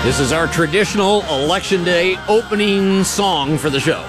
This is our traditional Election Day opening song for the show.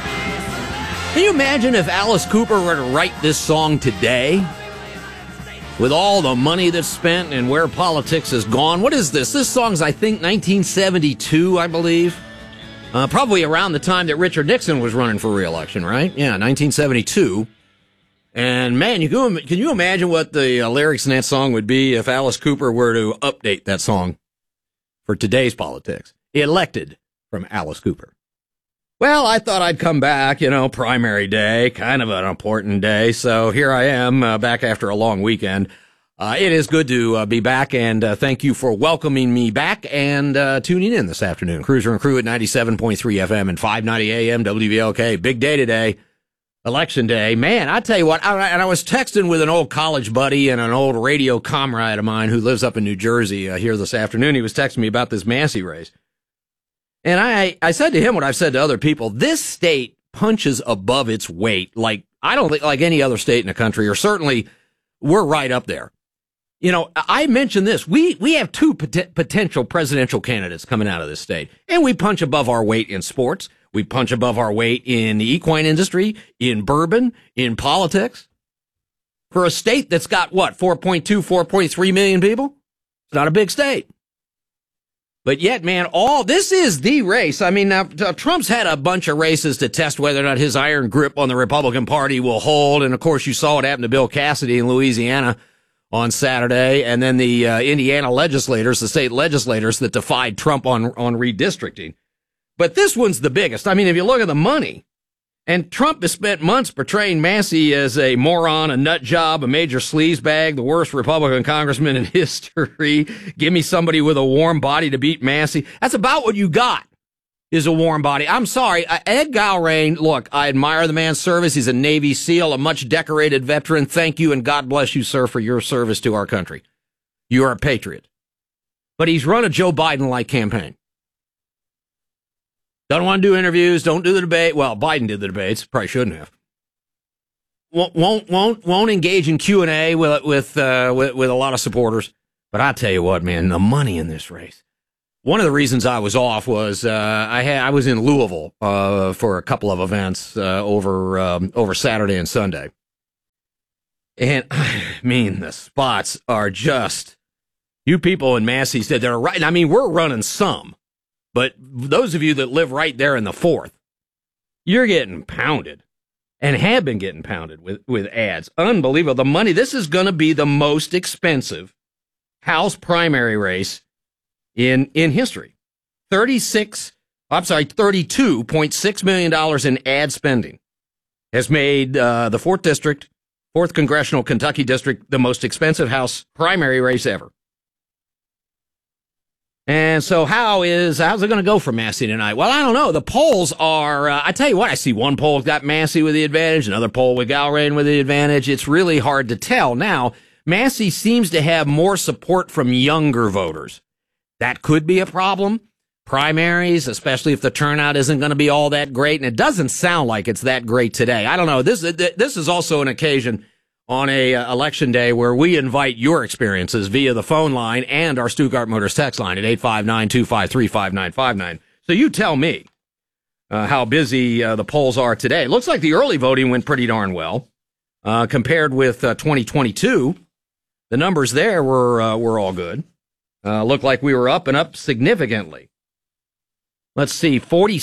Can you imagine if Alice Cooper were to write this song today? With all the money that's spent and where politics has gone. What is this? This song's, I think, 1972, I believe. Probably around the time that Richard Nixon was running for re-election, right? Yeah, 1972. And, man, can you imagine what the lyrics in that song would be if Alice Cooper were to update that song for today's politics? Elected from Alice Cooper. Well, I thought I'd come back, primary day, kind of an important day. So here I am, back after a long weekend. It is good to be back, and thank you for welcoming me back and tuning in this afternoon. Cruiser and Crew at 97.3 FM and 590 AM WVLK. Big day today, Election Day. Man, I tell you what, I was texting with an old college buddy and an old radio comrade of mine who lives up in New Jersey here this afternoon. He was texting me about this Massey race. And I said to him what I've said to other people. This state punches above its weight. I don't think like any other state in the country, or certainly we're right up there. I mentioned this. We have two potential presidential candidates coming out of this state, and we punch above our weight in sports. We punch above our weight in the equine industry, in bourbon, in politics. For a state that's got, 4.2, 4.3 million people? It's not a big state. But yet, man, this is the race. I mean, now, Trump's had a bunch of races to test whether or not his iron grip on the Republican Party will hold. And, of course, you saw what happened to Bill Cassidy in Louisiana on Saturday. And then the Indiana legislators, the state legislators that defied Trump on redistricting. But this one's the biggest. I mean, if you look at the money, and Trump has spent months portraying Massey as a moron, a nut job, a major sleazebag, the worst Republican congressman in history. Give me somebody with a warm body to beat Massey. That's about what you got, is a warm body. I'm sorry. Ed Gowrain, look, I admire the man's service. He's a Navy SEAL, a much decorated veteran. Thank you, and God bless you, sir, for your service to our country. You are a patriot. But he's run a Joe Biden-like campaign. Don't want to do interviews. Don't do the debate. Well, Biden did the debates. Probably shouldn't have. Won't engage in Q&A with a lot of supporters. But I tell you what, man, the money in this race. One of the reasons I was off was I was in Louisville for a couple of events over Saturday and Sunday, and I mean the spots are just, you people in Massey said they're right. I mean, we're running some. But those of you that live right there in the fourth, you're getting pounded and have been getting pounded with ads. Unbelievable. The money, this is going to be the most expensive House primary race in history. $32.6 million in ad spending has made the 4th Congressional Kentucky District, the most expensive House primary race ever. And so how's it going to go for Massey tonight? Well, I don't know. The polls are, I tell you what, I see one poll got Massey with the advantage, another poll with Gowrain with the advantage. It's really hard to tell. Now, Massey seems to have more support from younger voters. That could be a problem. Primaries, especially if the turnout isn't going to be all that great, and it doesn't sound like it's that great today. I don't know. This is also an occasion on a election day where we invite your experiences via the phone line and our Stuttgart Motors text line at 859-253-5959. So you tell me how busy the polls are today. It looks like the early voting went pretty darn well compared with 2022. The numbers there were all good. Looked like we were up and up significantly. Let's see,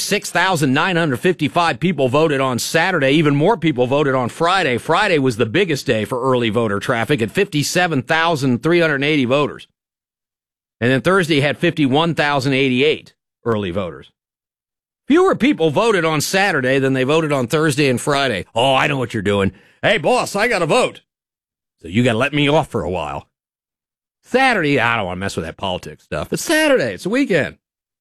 46,955 people voted on Saturday. Even more people voted on Friday. Friday was the biggest day for early voter traffic at 57,380 voters. And then Thursday had 51,088 early voters. Fewer people voted on Saturday than they voted on Thursday and Friday. Oh, I know what you're doing. Hey, boss, I got to vote. So you got to let me off for a while. Saturday, I don't want to mess with that politics stuff. It's Saturday. It's a weekend.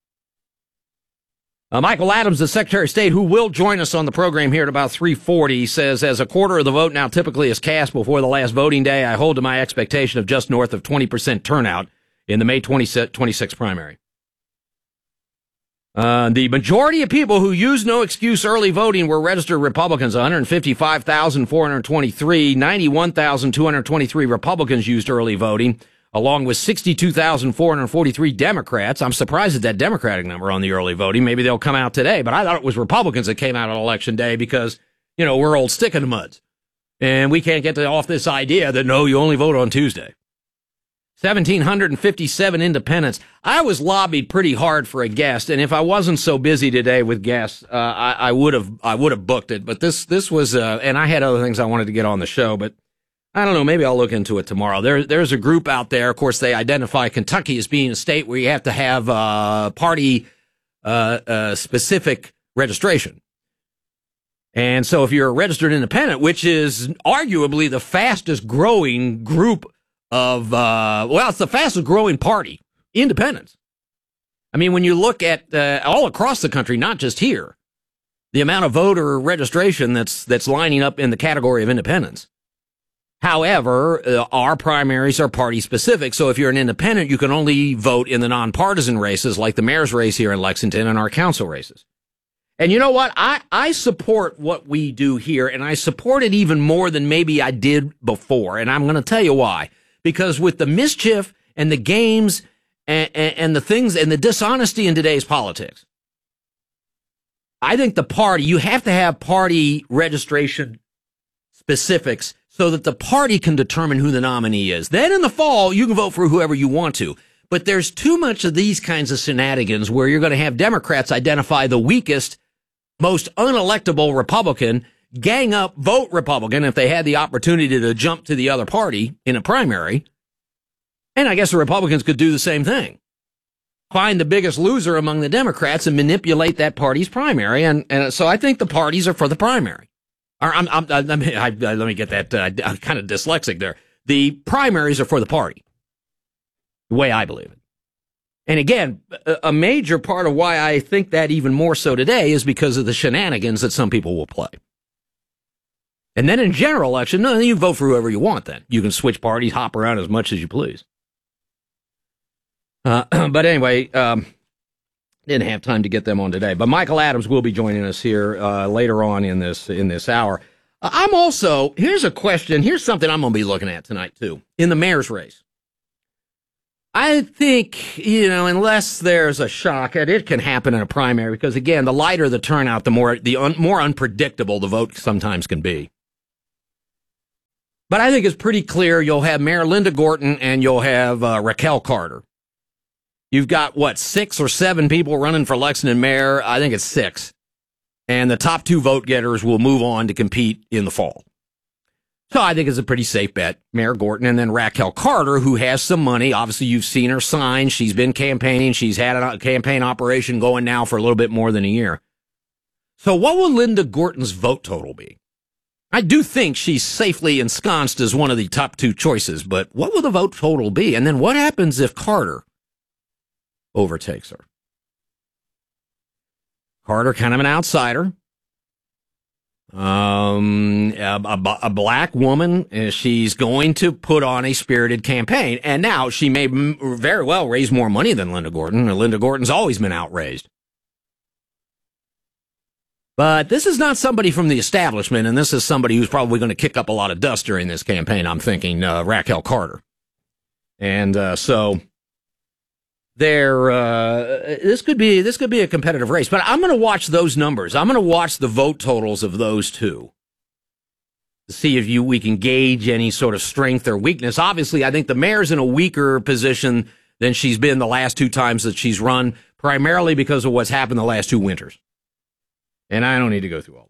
Michael Adams, the Secretary of State, who will join us on the program here at about 3:40, says, as a quarter of the vote now typically is cast before the last voting day, I hold to my expectation of just north of 20% turnout in the May 26 primary. The majority of people who used no excuse early voting were registered Republicans, 155,423. 91,223 Republicans used early voting. along with 62,443 Democrats. I'm surprised at that Democratic number on the early voting. Maybe they'll come out today, but I thought it was Republicans that came out on Election Day because, we're old stick in the muds. And we can't get off this idea that, no, you only vote on Tuesday. 1,757 independents. I was lobbied pretty hard for a guest, and if I wasn't so busy today with guests, I would have booked it. But this was, and I had other things I wanted to get on the show, but I don't know. Maybe I'll look into it tomorrow. There's a group out there. Of course, they identify Kentucky as being a state where you have to have party specific registration. And so if you're a registered independent, which is arguably the fastest growing group of, it's the fastest growing party, independents. I mean, when you look at all across the country, not just here, the amount of voter registration that's lining up in the category of independents. However, our primaries are party specific. So if you're an independent, you can only vote in the nonpartisan races like the mayor's race here in Lexington and our council races. And you know what? I support what we do here, and I support it even more than maybe I did before. And I'm going to tell you why. Because with the mischief and the games and the things and the dishonesty in today's politics, I think you have to have party registration specifics so that the party can determine who the nominee is. Then in the fall, you can vote for whoever you want to. But there's too much of these kinds of shenanigans where you're going to have Democrats identify the weakest, most unelectable Republican, gang up, vote Republican if they had the opportunity to jump to the other party in a primary. And I guess the Republicans could do the same thing. Find the biggest loser among the Democrats and manipulate that party's primary. And so I think the parties are for the primary. Let me get that. I'm kind of dyslexic there. The primaries are for the party. The way I believe it. And again, a major part of why I think that even more so today is because of the shenanigans that some people will play. And then in general election, no, you vote for whoever you want then. You can switch parties, hop around as much as you please. But anyway, didn't have time to get them on today. But Michael Adams will be joining us here later on in this hour. I'm also, here's a question. Here's something I'm going to be looking at tonight, too, in the mayor's race. I think, unless there's a shock, and it can happen in a primary, because, again, the lighter the turnout, the more unpredictable the vote sometimes can be. But I think it's pretty clear you'll have Mayor Linda Gorton and you'll have Raquel Carter. You've got, 6 or 7 people running for Lexington mayor? I think it's 6. And the top 2 vote getters will move on to compete in the fall. So I think it's a pretty safe bet. Mayor Gorton and then Raquel Carter, who has some money. Obviously, you've seen her sign. She's been campaigning. She's had a campaign operation going now for a little bit more than a year. So what will Linda Gorton's vote total be? I do think she's safely ensconced as one of the top 2 choices, but what will the vote total be? And then what happens if Carter overtakes her? Carter, kind of an outsider. A black woman. She's going to put on a spirited campaign. And now she may very well raise more money than Linda Gorton. Linda Gorton's always been outraised. But this is not somebody from the establishment, and this is somebody who's probably going to kick up a lot of dust during this campaign, I'm thinking, Raquel Carter. And so this could be a competitive race. But I'm going to watch those numbers. I'm going to watch the vote totals of those two to see if we can gauge any sort of strength or weakness. Obviously, I think the mayor's in a weaker position than she's been the last 2 times that she's run, primarily because of what's happened the last 2 winters. And I don't need to go through all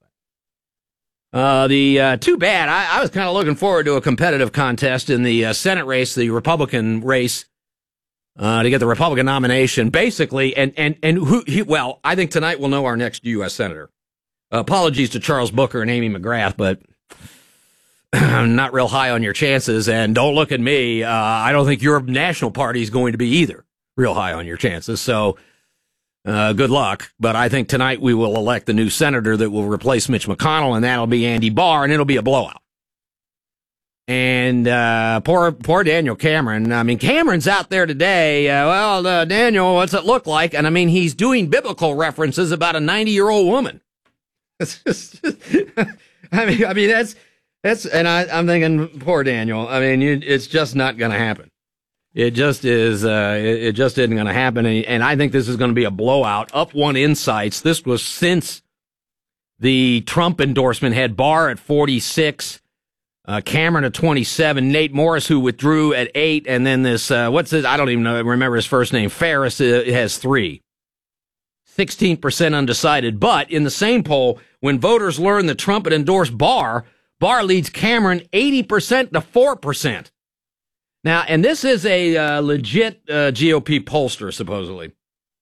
that. Too bad. I was kind of looking forward to a competitive contest in the Senate race, the Republican race, to get the Republican nomination, basically. Well, I think tonight we'll know our next U.S. Senator. Apologies to Charles Booker and Amy McGrath, but I'm not real high on your chances. And don't look at me. I don't think your national party is going to be either real high on your chances. So, good luck, but I think tonight we will elect the new senator that will replace Mitch McConnell, and that'll be Andy Barr, and it'll be a blowout. And poor Daniel Cameron. I mean, Cameron's out there today. Daniel, what's it look like? And I mean, he's doing biblical references about a 90-year-old woman. It's just, I mean, that's, and I'm thinking, poor Daniel. I mean, it's just not going to happen. It just is. It just isn't going to happen. And I think this is going to be a blowout. Up One Insights. This was since the Trump endorsement had Barr at 46, Cameron at 27, Nate Morris, who withdrew, at 8, and then this, what's this? I don't even remember his first name. Ferris has 3. 16% undecided. But in the same poll, when voters learn that Trump had endorsed Barr leads Cameron 80% to 4%. Now, and this is a legit GOP pollster, supposedly,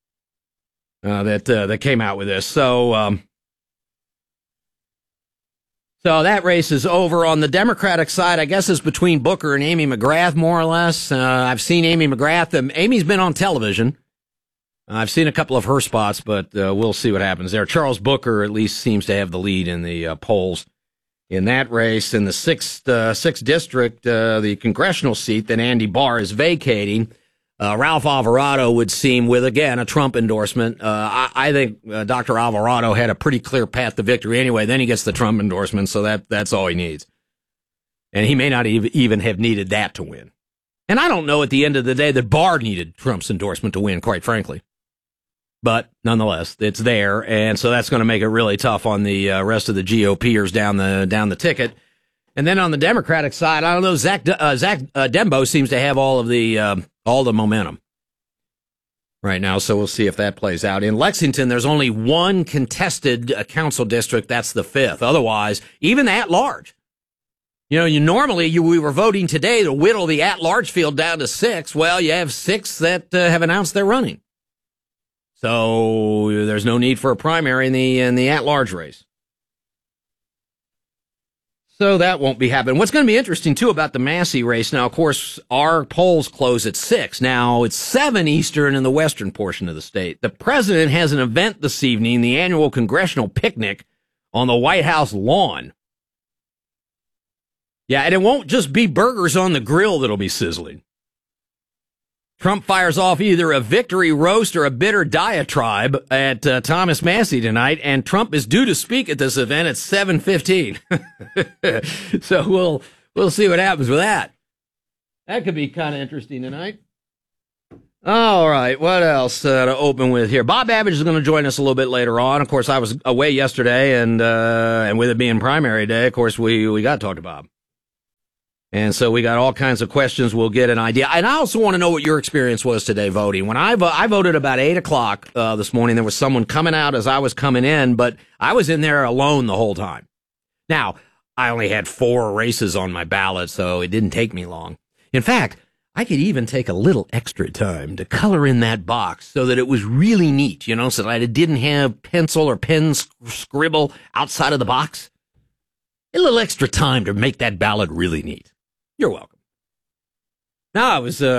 that came out with this. So that race is over. On the Democratic side, I guess it's between Booker and Amy McGrath, more or less. I've seen Amy McGrath. Amy's been on television. I've seen a couple of her spots, but we'll see what happens there. Charles Booker at least seems to have the lead in the polls in that race. In the 6th district, the congressional seat that Andy Barr is vacating, Ralph Alvarado would seem, with, again, a Trump endorsement. I think Dr. Alvarado had a pretty clear path to victory anyway. Then he gets the Trump endorsement, so that's all he needs. And he may not even have needed that to win. And I don't know at the end of the day that Barr needed Trump's endorsement to win, quite frankly. But nonetheless, it's there, and so that's going to make it really tough on the rest of the GOPers down the ticket. And then on the Democratic side, I don't know. Zach Dembo seems to have all the momentum right now, so we'll see if that plays out. In Lexington, there's only one contested council district. That's the 5th. Otherwise, even at large. We were voting today to whittle the at-large field down to 6. Well, you have 6 that have announced they're running. So there's no need for a primary in the at-large race. So that won't be happening. What's going to be interesting, too, about the Massey race, now, of course, our polls close at 6. Now, it's 7 Eastern in the western portion of the state. The president has an event this evening, the annual congressional picnic on the White House lawn. Yeah, and it won't just be burgers on the grill that'll be sizzling. Trump fires off either a victory roast or a bitter diatribe at Thomas Massey tonight, and Trump is due to speak at this event at 7:15. So we'll see what happens with that. That could be kind of interesting tonight. All right, what else to open with here? Bob Babbage is going to join us a little bit later on. Of course, I was away yesterday, and with it being primary day, of course, we got to talk to Bob. And so we got all kinds of questions. We'll get an idea. And I also want to know what your experience was today voting. When I voted about 8 o'clock this morning, there was someone coming out as I was coming in, but I was in there alone the whole time. Now, I only had 4 races on my ballot, so it didn't take me long. In fact, I could even take a little extra time to color in that box so that it was really neat, so that I didn't have pencil or pen scribble outside of the box. A little extra time to make that ballot really neat. You're welcome. Now, I was